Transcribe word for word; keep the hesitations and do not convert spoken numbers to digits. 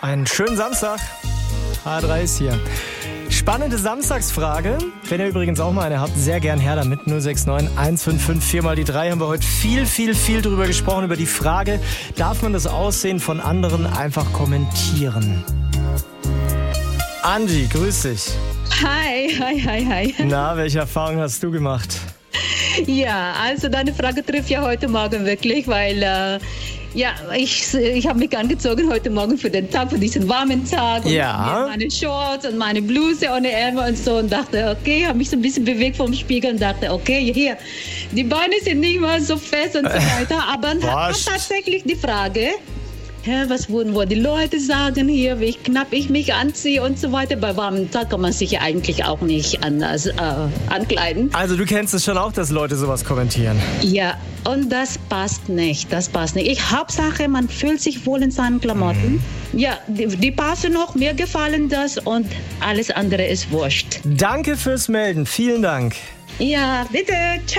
Einen schönen Samstag. H drei ist hier. Spannende Samstagsfrage. Wenn ihr übrigens auch mal eine habt, sehr gern her damit. null sechs neun eins fünf fünf vier mal die drei haben wir heute viel, viel, viel drüber gesprochen. Über die Frage, darf man das Aussehen von anderen einfach kommentieren? Angie, grüß dich. Hi, hi, hi, hi. Na, welche Erfahrungen hast du gemacht? Ja, also deine Frage trifft ja heute Morgen wirklich, weil äh, ja, ich, ich habe mich angezogen heute Morgen für den Tag, für diesen warmen Tag. Und Ja. meine Shorts und meine Bluse ohne Ärmel und so und dachte, okay, habe mich so ein bisschen bewegt vom Spiegel und dachte, okay, hier, die Beine sind nicht mal so fest und so weiter. Aber dann hat tatsächlich die Frage, hä, was würden wohl die Leute sagen hier, wie knapp ich mich anziehe und so weiter. Bei warmem Tag kann man sich ja eigentlich auch nicht anders äh, ankleiden. Also du kennst es schon auch, dass Leute sowas kommentieren. Ja, und das passt nicht, das passt nicht. Ich, Hauptsache, man fühlt sich wohl in seinen Klamotten. Mhm. Ja, die, die passen noch, mir gefallen das und alles andere ist wurscht. Danke fürs Melden, vielen Dank. Ja, bitte, ciao.